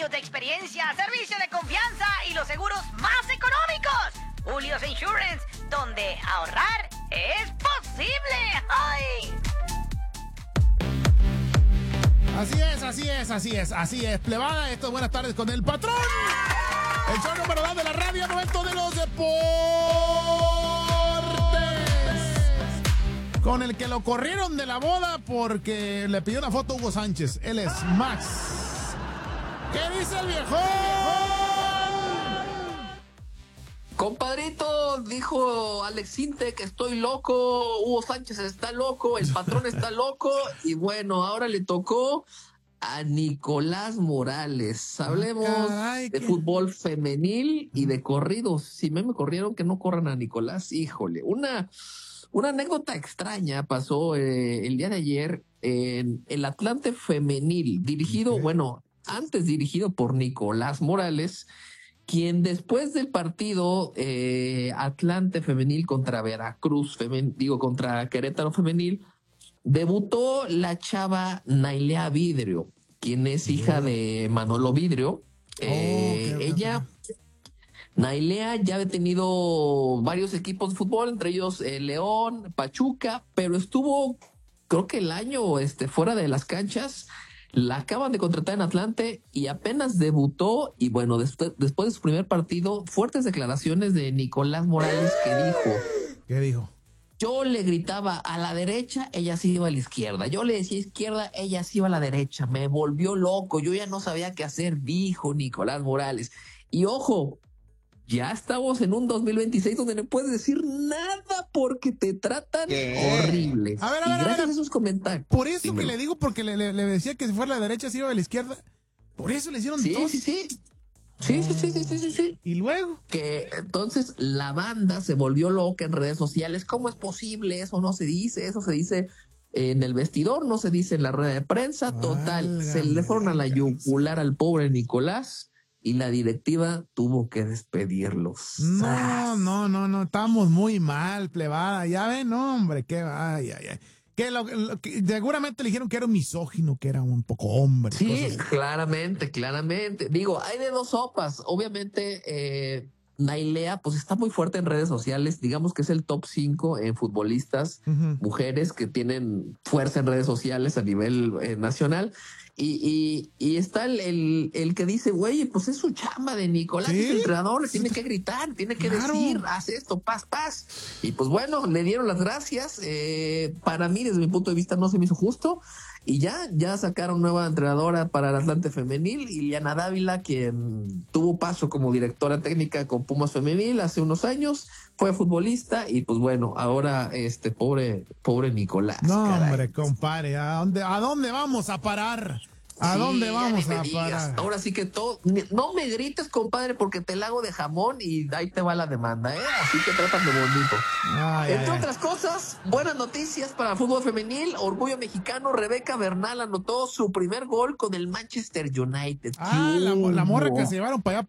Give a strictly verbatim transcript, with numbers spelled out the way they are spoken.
años de experiencia, servicio de confianza y los seguros más económicos. Julio's Insurance, donde ahorrar es posible. ¡Ay! Así es, así es, así es, así es. Plebada, esto es Buenas Tardes con el Patrón. El show número dos de la radio, momento de los deportes. Con el que lo corrieron de la boda porque le pidió una foto a Hugo Sánchez. Él es Max. ¿Qué dice el viejón? Compadrito, dijo Alex Inte que estoy loco, Hugo Sánchez está loco, el patrón está loco, y bueno, ahora le tocó a Nicolás Morales. Hablemos Caray, de qué... fútbol femenil y de corridos. Si me, me corrieron que no corran a Nicolás, híjole, una, una anécdota extraña pasó eh, el día de ayer en el Atlante femenil, dirigido, okay. bueno, antes dirigido por Nicolás Morales, quien después del partido eh, Atlante femenil contra Veracruz, femen, digo contra Querétaro femenil, debutó la chava Nailea Vidrio, quien es hija de Manolo Vidrio. Eh, oh, okay, ella, okay. Nailea ya ha tenido varios equipos de fútbol, entre ellos eh, León, Pachuca, pero estuvo, creo que el año este, fuera de las canchas. La acaban de contratar en Atlante y apenas debutó. Y bueno, después, después de su primer partido, fuertes declaraciones de Nicolás Morales que dijo. ¿Qué dijo? Yo le gritaba a la derecha, ella sí iba a la izquierda. Yo le decía izquierda, ella sí iba a la derecha. Me volvió loco. Yo ya no sabía qué hacer, dijo Nicolás Morales. Y ojo, ya estamos en un dos mil veintiséis donde no puedes decir nada porque te tratan ¿Qué? horrible. A ver, a ver, y gracias a, ver, a esos comentarios. Por eso Dímelo. que le digo, porque le, le, le decía que si fuera a la derecha, si iba a la izquierda. Por eso le hicieron sí, dos. Sí, sí, sí. Sí, sí, sí, sí, sí, sí, sí. Y luego. Que entonces la banda se volvió loca en redes sociales. ¿Cómo es posible? Eso no se dice, eso se dice en el vestidor, no se dice en la rueda de prensa. Total, Válgame se le fueron a la yugular al pobre Nicolás. Y la directiva tuvo que despedirlos. No, no, no, no, estamos muy mal, plebada. Ya ven, no, hombre, qué, ay, ay, ay. Que, lo, lo, que seguramente le dijeron que era un misógino, que era un poco hombre. Sí, claramente, claramente. Digo, hay de dos sopas. Obviamente, eh, Nailea, pues está muy fuerte en redes sociales. Digamos que es el top cinco en futbolistas, uh-huh. mujeres que tienen fuerza en redes sociales a nivel eh, nacional. Y, y, y está el, el, el que dice, güey, pues es su chamba de Nicolás, ¿Sí? es el entrenador, le tiene que gritar, tiene que claro. decir, haz esto, paz, paz. Y pues bueno, le dieron las gracias. Eh, para mí, desde mi punto de vista, no se me hizo justo. Y ya, ya sacaron nueva entrenadora para el Atlante femenil, Iliana Dávila, quien tuvo paso como directora técnica con Pumas femenil hace unos años, fue futbolista y pues bueno, ahora este pobre, pobre Nicolás. No, caray. hombre, compadre, ¿a dónde, a dónde vamos a parar? ¿A sí, dónde vamos a digas. parar? Ahora sí que todo, no me grites, compadre, porque te la hago de jamón y ahí te va la demanda, ¿eh? Así que trátame bonito. Ay, Entre ay, otras ay. cosas, buenas noticias para el fútbol femenil, orgullo mexicano, Rebeca Bernal anotó su primer gol con el Manchester United. Ah, la, la morra que se llevaron para allá